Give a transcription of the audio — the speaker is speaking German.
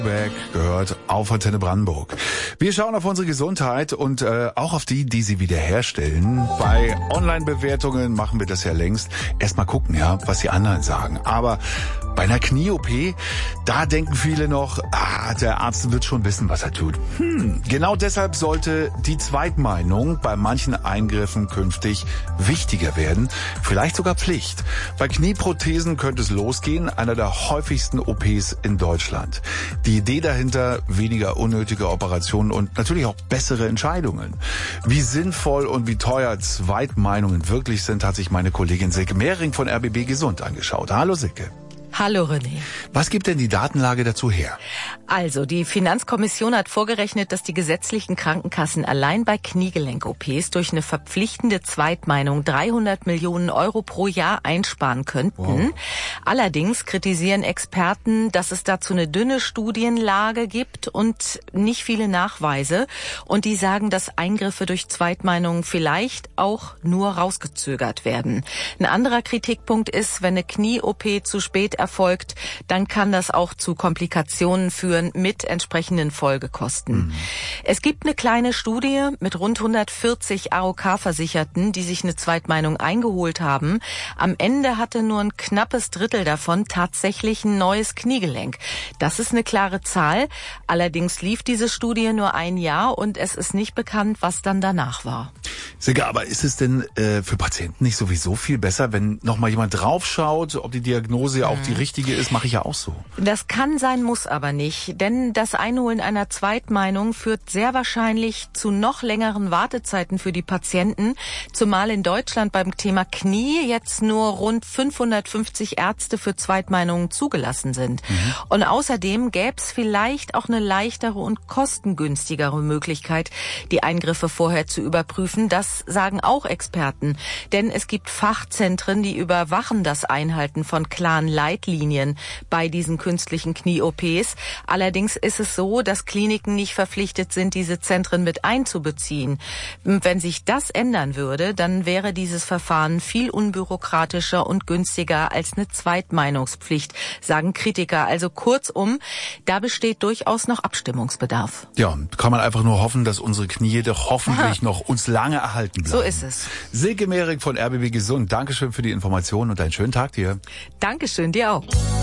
Gehört auf Antenne Brandenburg. Wir schauen auf unsere Gesundheit und auch auf die sie wiederherstellen. Bei Online-Bewertungen machen wir das ja längst. Erstmal gucken, ja, was die anderen sagen. Aber bei einer Knie-OP, da denken viele noch, der Arzt wird schon wissen, was er tut. Genau deshalb sollte die Zweitmeinung bei manchen Eingriffen künftig wichtiger werden. Vielleicht sogar Pflicht. Bei Knieprothesen könnte es losgehen, einer der häufigsten OPs in Deutschland. Die Idee dahinter, weniger unnötige Operationen und natürlich auch bessere Entscheidungen. Wie sinnvoll und wie teuer Zweitmeinungen wirklich sind, hat sich meine Kollegin Silke Mehring von RBB Gesund angeschaut. Hallo Silke. Hallo René. Was gibt denn die Datenlage dazu her? Also, die Finanzkommission hat vorgerechnet, dass die gesetzlichen Krankenkassen allein bei Kniegelenk-OPs durch eine verpflichtende Zweitmeinung 300 Millionen Euro pro Jahr einsparen könnten. Wow. Allerdings kritisieren Experten, dass es dazu eine dünne Studienlage gibt und nicht viele Nachweise. Und die sagen, dass Eingriffe durch Zweitmeinungen vielleicht auch nur rausgezögert werden. Ein anderer Kritikpunkt ist, wenn eine Knie-OP zu spät erfolgt, dann kann das auch zu Komplikationen führen mit entsprechenden Folgekosten. Es gibt eine kleine Studie mit rund 140 AOK-Versicherten, die sich eine Zweitmeinung eingeholt haben. Am Ende hatte nur ein knappes Drittel davon tatsächlich ein neues Kniegelenk. Das ist eine klare Zahl. Allerdings lief diese Studie nur ein Jahr und es ist nicht bekannt, was dann danach war. Silke, aber ist es denn für Patienten nicht sowieso viel besser, wenn nochmal jemand draufschaut, ob die Diagnose ja auch die richtige ist? Mache ich ja auch so. Das kann sein, muss aber nicht. Denn das Einholen einer Zweitmeinung führt sehr wahrscheinlich zu noch längeren Wartezeiten für die Patienten. Zumal in Deutschland beim Thema Knie jetzt nur rund 550 Ärzte für Zweitmeinungen zugelassen sind. Und außerdem gäbe es vielleicht auch eine leichtere und kostengünstigere Möglichkeit, die Eingriffe vorher zu überprüfen. Das sagen auch Experten. Denn es gibt Fachzentren, die überwachen das Einhalten von klaren Leitlinien bei diesen künstlichen Knie-OPs. Allerdings ist es so, dass Kliniken nicht verpflichtet sind, diese Zentren mit einzubeziehen. Wenn sich das ändern würde, dann wäre dieses Verfahren viel unbürokratischer und günstiger als eine Zweitmeinungspflicht, sagen Kritiker. Also kurzum, da besteht durchaus noch Abstimmungsbedarf. Ja, kann man einfach nur hoffen, dass unsere Knie doch hoffentlich noch uns lange erhalten bleiben. So ist es. Silke Mehring von RBB Gesund, Dankeschön für die Informationen und einen schönen Tag dir. Dankeschön, dir auch.